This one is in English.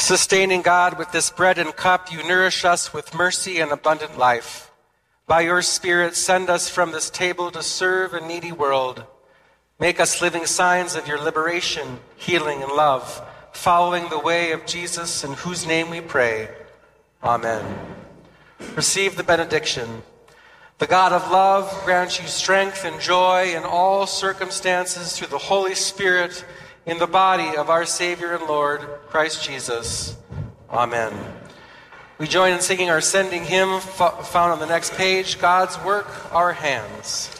Sustaining God, with this bread and cup, you nourish us with mercy and abundant life. By your Spirit, send us from this table to serve a needy world. Make us living signs of your liberation, healing, and love, following the way of Jesus, in whose name we pray. Amen. Receive the benediction. The God of love grant you strength and joy in all circumstances through the Holy Spirit in the body of our Savior and Lord, Christ Jesus. Amen. We join in singing our sending hymn found on the next page, God's Work, Our Hands.